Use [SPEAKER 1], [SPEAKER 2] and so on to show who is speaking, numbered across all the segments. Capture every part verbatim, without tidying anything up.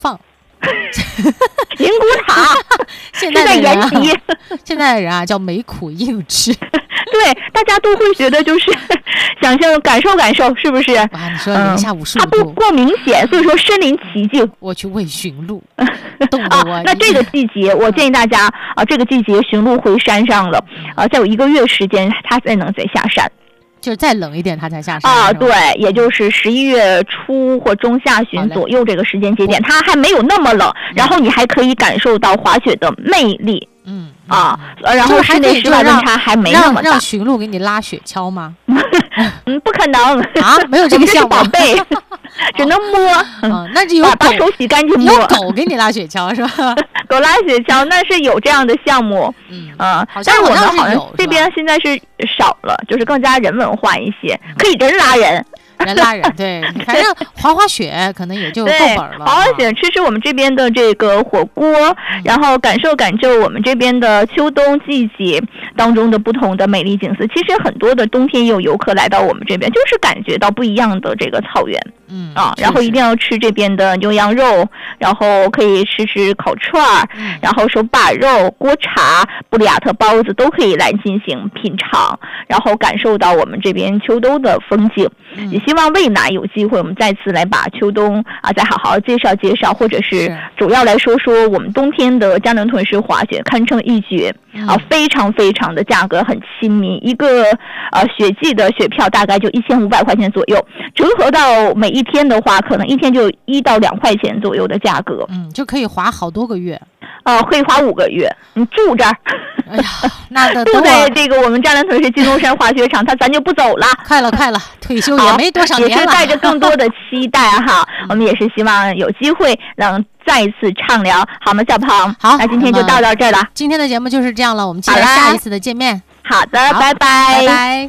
[SPEAKER 1] 放。
[SPEAKER 2] 灵骨塔
[SPEAKER 1] 现在的人、啊、
[SPEAKER 2] 是在延吉，
[SPEAKER 1] 现在的人啊叫没苦硬吃。
[SPEAKER 2] 对，大家都会觉得就是想象感受感受，是不是？
[SPEAKER 1] 哇，你说零下五十五度，
[SPEAKER 2] 它不过明显，所以说身临其境。
[SPEAKER 1] 我去喂驯鹿，冻得我、
[SPEAKER 2] 啊。那这个季节，我建议大家啊，这个季节驯鹿回山上了，啊，再有一个月时间，它才能再下山。
[SPEAKER 1] 就是再冷一点，它才下山
[SPEAKER 2] 啊，对，也就是十一月初或中下旬左右这个时间节点，它还没有那么冷，然后你还可以感受到滑雪的魅力。
[SPEAKER 1] 嗯
[SPEAKER 2] 啊，然后室内室外温差还没那么大。
[SPEAKER 1] 让驯鹿给你拉雪橇吗？
[SPEAKER 2] 嗯，不可能
[SPEAKER 1] 啊，没有这个项目，
[SPEAKER 2] 宝贝，只能摸。
[SPEAKER 1] 嗯，那就有
[SPEAKER 2] 把手洗干净摸。
[SPEAKER 1] 有狗给你拉雪橇是吧？
[SPEAKER 2] 狗拉雪橇那是有这样的项目，
[SPEAKER 1] 嗯
[SPEAKER 2] 啊，
[SPEAKER 1] 但
[SPEAKER 2] 是我们好像这边现在是少了，就是更加人文化一些，可以人拉人。
[SPEAKER 1] 人拉人，对，反正滑滑雪可能也就够本了。
[SPEAKER 2] 滑滑雪，吃吃我们这边的这个火锅，嗯、然后感受感受我们这边的秋冬季节当中的不同的美丽景色。其实很多的冬天也有游客来到我们这边，就是感觉到不一样的这个草原。
[SPEAKER 1] 嗯
[SPEAKER 2] 啊，然后一定要吃这边的牛羊肉，然后可以吃吃烤串儿，
[SPEAKER 1] 嗯、
[SPEAKER 2] 然后手把肉、锅茶、布里亚特包子都可以来进行品尝，然后感受到我们这边秋冬的风景。
[SPEAKER 1] 嗯、
[SPEAKER 2] 也希望未来有机会我们再次来把秋冬啊再好好介绍介绍，或者是主要来说说我们冬天的嘉能屯式滑雪堪称一绝、
[SPEAKER 1] 嗯、
[SPEAKER 2] 啊，非常非常的价格很亲民，一个呃雪季的雪票大概就一千五百块钱左右，折合到每一天的话，可能一天就一到两块钱左右的价格，
[SPEAKER 1] 嗯，就可以滑好多个月。
[SPEAKER 2] 呃，可以滑五个月，你住这儿，
[SPEAKER 1] 哎呀，那的
[SPEAKER 2] 住在这个我们嘉能屯市金龙山滑雪场，他咱就不走了，
[SPEAKER 1] 快了快了，退休也没多少年了，
[SPEAKER 2] 也是带着更多的期待哈。我们也是希望有机会能再一次畅聊，好吗，小鹏？
[SPEAKER 1] 好，
[SPEAKER 2] 那今天就到到这儿了。
[SPEAKER 1] 今天的节目就是这样了，我们期待下一次的见面。
[SPEAKER 2] 好的，
[SPEAKER 1] 好
[SPEAKER 2] 拜拜，
[SPEAKER 1] 拜拜。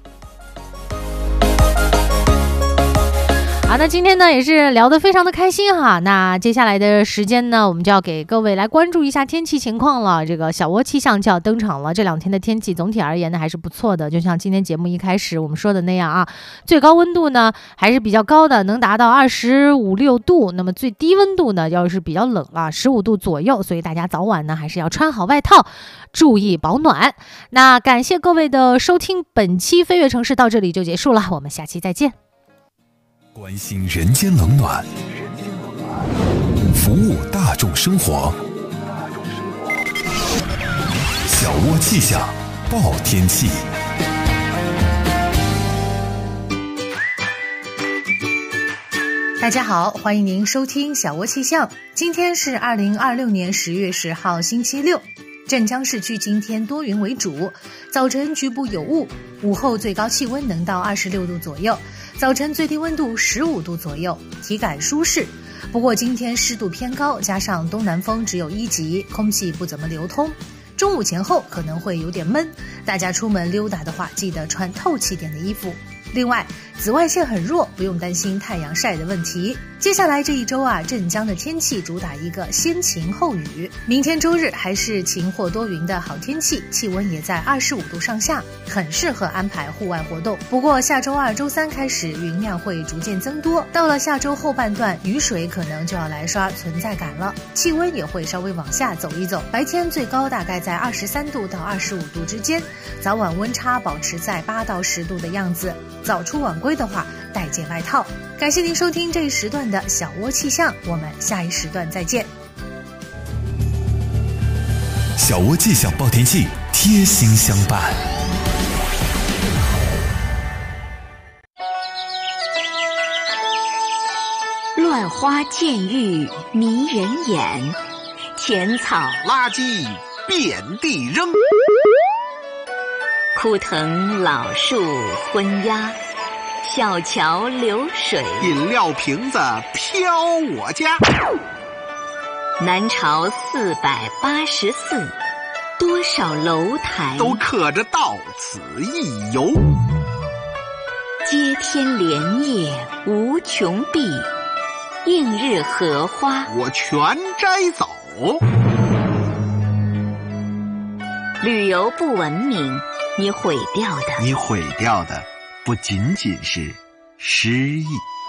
[SPEAKER 1] 好，那今天呢也是聊得非常的开心哈。那接下来的时间呢，我们就要给各位来关注一下天气情况了。这个小窝气象就要登场了。这两天的天气总体而言呢还是不错的，就像今天节目一开始我们说的那样啊，最高温度呢还是比较高的，能达到二十五六度。那么最低温度呢要是比较冷了，十五度左右。所以大家早晚呢还是要穿好外套，注意保暖。那感谢各位的收听，本期飞跃城市到这里就结束了，我们下期再见。
[SPEAKER 3] 关心人间冷暖，服务大众生活。小窝气象报天气。
[SPEAKER 4] 大家好，欢迎您收听小窝气象。今天是二零二六年十月十号星期六。镇江市区今天多云为主，早晨局部有雾，午后最高气温能到二十六度左右，早晨最低温度十五度左右，体感舒适。不过今天湿度偏高，加上东南风只有一级，空气不怎么流通，中午前后可能会有点闷，大家出门溜达的话记得穿透气点的衣服。另外，紫外线很弱，不用担心太阳晒的问题。接下来这一周啊，镇江的天气主打一个先晴后雨。明天周日还是晴或多云的好天气，气温也在二十五度上下，很适合安排户外活动。不过下周二、周三开始云量会逐渐增多，到了下周后半段，雨水可能就要来刷存在感了，气温也会稍微往下走一走。白天最高大概在二十三度到二十五度之间，早晚温差保持在八到十度的样子。早出晚归的话，带件外套。感谢您收听这一时段的小窝气象，我们下一时段再见。
[SPEAKER 3] 小窝气象报天气，贴心相伴。
[SPEAKER 5] 乱花渐欲迷人眼，浅草
[SPEAKER 6] 垃圾遍地扔，
[SPEAKER 5] 枯藤老树昏鸦，小桥流水，
[SPEAKER 6] 饮料瓶子飘我家。
[SPEAKER 5] 南朝四百八十寺，多少楼台
[SPEAKER 6] 都刻着到此一游。
[SPEAKER 5] 接天莲叶无穷碧，映日荷花
[SPEAKER 6] 我全摘走。
[SPEAKER 5] 旅游不文明，你毁掉的，
[SPEAKER 6] 你毁掉的不仅仅是诗意。